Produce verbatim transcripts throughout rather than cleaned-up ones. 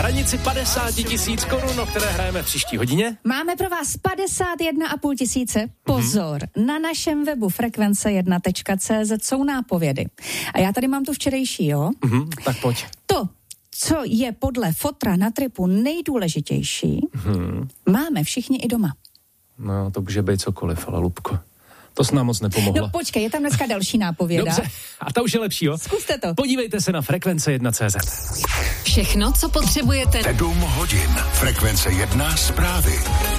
hranici padesát tisíc korun, o které hrajeme v příští hodině. Máme pro vás padesát jedna a půl tisíce. Pozor, mm-hmm. na našem webu frekvence jedna tečka cé zet jsou nápovědy. A já tady mám tu včerejší, jo? Mm-hmm, tak pojď. To, co je podle fotra na tripu nejdůležitější, mm-hmm. máme všichni i doma. No, to může být cokoliv, ale Lubko, to s nám moc nepomohlo. No počkej, je tam dneska další nápověda. Dobře, a ta už je lepší, jo? Zkuste to. Podívejte se na frekvence jedna tečka cé zet. Všechno, co potřebujete. sedm hodin. Frekvence jedna zprávy.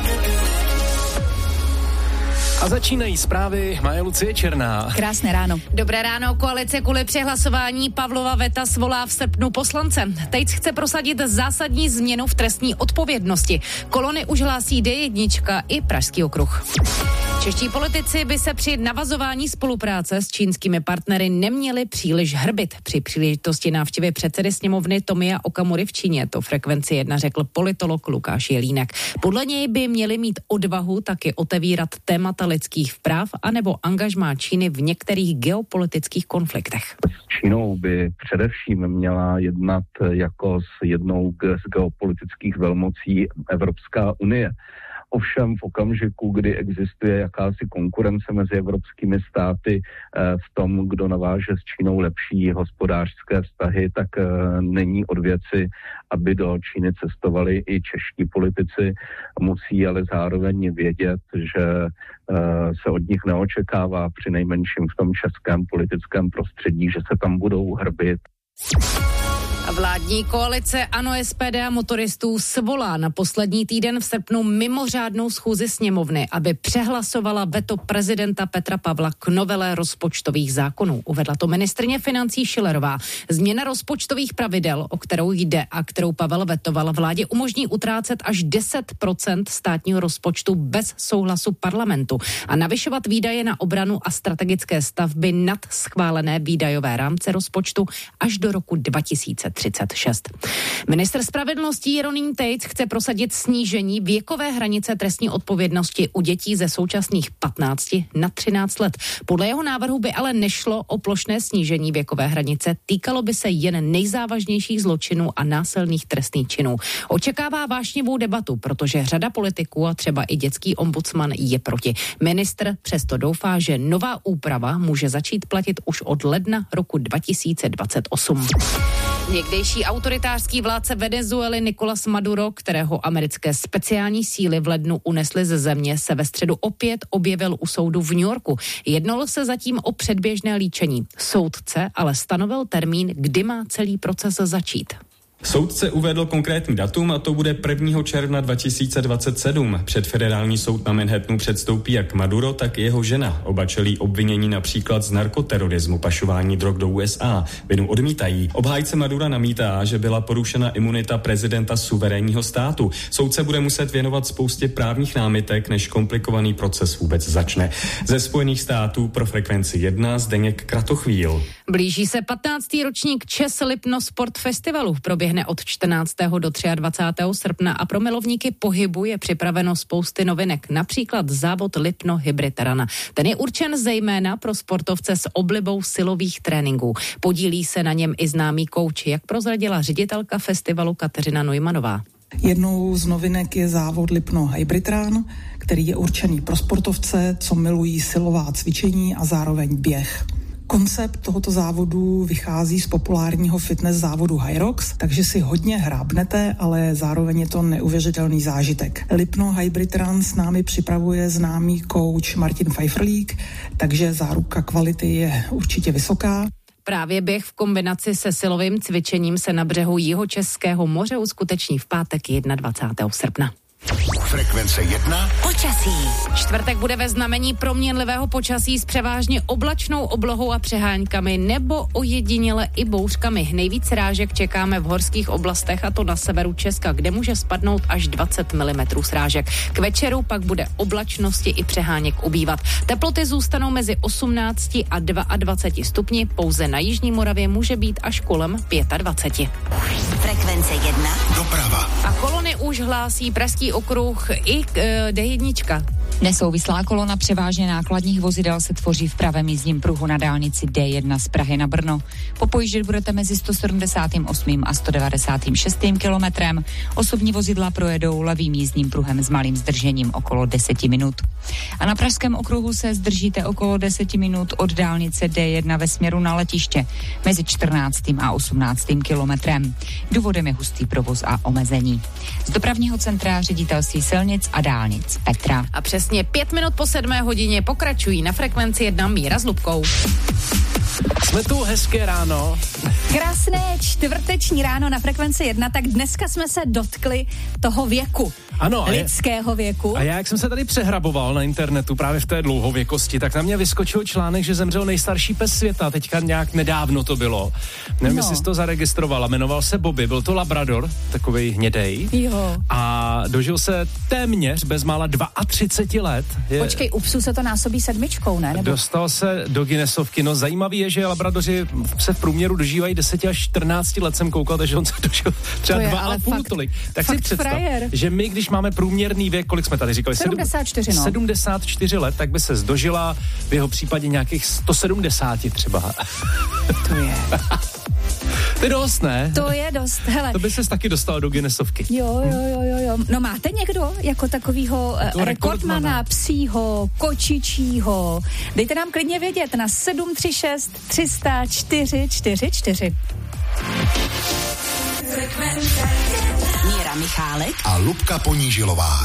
A začínají zprávy, Maja Lucie Černá. Krásné ráno. Dobré ráno, koalice kvůli přehlasování Pavlova veta svolá v srpnu poslance. Tejc chce prosadit zásadní změnu v trestní odpovědnosti. Kolony už hlásí dé jedna i Pražský okruh. Čeští politici by se při navazování spolupráce s čínskými partnery neměli příliš hrbit. Při příležitosti návštěvy předsedy sněmovny Tomia Okamury v Číně to Frekvenci jedna řekl politolog Lukáš Jelínek. Podle něj by měli mít odvahu taky otevírat témata lidských práv anebo angažmá Číny v některých geopolitických konfliktech. S Čínou by především měla jednat jako s jednou z geopolitických velmocí Evropská unie. Ovšem v okamžiku, kdy existuje jakási konkurence mezi evropskými státy v tom, kdo naváže s Čínou lepší hospodářské vztahy, tak není od věci, aby do Číny cestovali i čeští politici. Musí ale zároveň vědět, že se od nich neočekává při nejmenším v tom českém politickém prostředí, že se tam budou hrbit. Vládní koalice ANO, es pé dé a motoristů svolá na poslední týden v srpnu mimořádnou schůzi sněmovny, aby přehlasovala veto prezidenta Petra Pavla k novele rozpočtových zákonů. Uvedla to ministryně financí Schillerová. Změna rozpočtových pravidel, o kterou jde a kterou Pavel vetoval, vládě umožní utrácet až deset procent státního rozpočtu bez souhlasu parlamentu a navyšovat výdaje na obranu a strategické stavby nad schválené výdajové rámce rozpočtu až do roku dva tisíce třicet šest. Ministr spravedlnosti Jeroným Tejc chce prosadit snížení věkové hranice trestní odpovědnosti u dětí ze současných patnácti na třináct let. Podle jeho návrhu by ale nešlo o plošné snížení věkové hranice, týkalo by se jen nejzávažnějších zločinů a násilných trestných činů. Očekává vášnivou debatu, protože řada politiků a třeba i dětský ombudsman je proti. Ministr přesto doufá, že nová úprava může začít platit už od ledna roku dva tisíce dvacet osm. Někdejší autoritářský vládce Venezuely Nicolás Maduro, kterého americké speciální síly v lednu unesly ze země, se ve středu opět objevil u soudu v New Yorku. Jednalo se zatím o předběžné líčení. Soudce ale stanovil termín, kdy má celý proces začít. Soudce uvedl konkrétní datum a to bude prvního června dva tisíce dvacet sedm. Před federální soud na Manhattanu předstoupí jak Maduro, tak i jeho žena. Oba čelí obvinění například z narkoterorismu, pašování drog do U S A. Vinu odmítají. Obhájce Madura namítá, že byla porušena imunita prezidenta suverénního státu. Soudce bude muset věnovat spoustě právních námitek, než komplikovaný proces vůbec začne. Ze Spojených států pro Frekvenci jedna Zdeněk Kratochvíl. Blíží se patnáctý ročník Čes Lipno Sport Festivalu. Proběhne od čtrnáctého do dvacátého třetího srpna a pro milovníky pohybu je připraveno spousty novinek, například závod Lipno Hybrid Run. Ten je určen zejména pro sportovce s oblibou silových tréninků. Podílí se na něm i známý kouč, jak prozradila ředitelka festivalu Kateřina Neumannová. Jednou z novinek je závod Lipno Hybrid Run, který je určený pro sportovce, co milují silová cvičení a zároveň běh. Koncept tohoto závodu vychází z populárního fitness závodu Hyrox, takže si hodně hrábnete, ale zároveň je to neuvěřitelný zážitek. Lipno Hybrid Run s námi připravuje známý kouč Martin Pfeifferlík, takže záruka kvality je určitě vysoká. Právě běh v kombinaci se silovým cvičením se na břehu Jihočeského moře uskuteční v pátek dvacátého prvního srpna. Frekvence jedna. Počasí. Čtvrtek bude ve znamení proměnlivého počasí s převážně oblačnou oblohou a přeháňkami nebo ojediněle i bouřkami. Nejvíc srážek čekáme v horských oblastech, a to na severu Česka, kde může spadnout až dvacet milimetrů srážek. K večeru pak bude oblačnosti i přeháněk ubývat. Teploty zůstanou mezi osmnácti a dvaceti dvěma stupni, pouze na jižní Moravě může být až kolem dvaceti pěti. Frekvence jedna. Doprava. A kolony už hlásí Pražský okruh i e, dé jedna. Nesouvislá kolona převážně nákladních vozidel se tvoří v pravém jízdním pruhu na dálnici D jedna z Prahy na Brno. Popojíždět budete mezi sto sedmdesát osm a sto devadesát šest kilometrem. Osobní vozidla projedou levým jízdním pruhem s malým zdržením okolo deset minut. A na pražském okruhu se zdržíte okolo deset minut od dálnice D jedna ve směru na letiště mezi čtrnáctým a osmnáctým kilometrem. Důvodem je hustý provoz a omezení. Z dopravního centra Ředitelství silnic a dálnic Petra. A přesně pět minut po sedmé hodině pokračují na Frekvenci jedna Míra s Lubkou. Jsme tu, hezké ráno. Krásné čtvrteční ráno na Frekvenci jedna, tak dneska jsme se dotkli toho věku. Ano, lidského věku. A já, jak jsem se tady přehraboval na internetu právě v té dlouhověkosti, tak na mě vyskočil článek, že zemřel nejstarší pes světa, teďka nějak nedávno to bylo. Nevím, no. jestli jsi to zaregistrovala, jmenoval se Bobby, byl to labrador, takovej hnědej. Jo. A dožil se téměř bezmála třicet dva let. Je... Počkej, u psů se to násobí sedmičkou, ne? Nebo... Dostal se do Guinnessovky, no zajímavý je, že labradoři se v průměru dožívají deset až čtrnáct let, jsem koukal, takže on se dožil třeba dva a půl tolik. Tak si představ, frajer. Že my, když máme průměrný věk, kolik jsme tady říkali? sedmdesát čtyři, no. sedmdesát čtyři let, tak by se zdožila v jeho případě nějakých sto sedmdesát třeba. To je... To je dost, ne? To je dost, hele. To by ses taky dostal do Guinnessovky. Jo, jo, jo, jo, jo. No máte někdo jako takovýho jako rekordmana, psího, kočičího? Dejte nám klidně vědět na sedm tři šest tři sta čtyři čtyři čtyři. Míra Michálek a Lubka Ponížilová.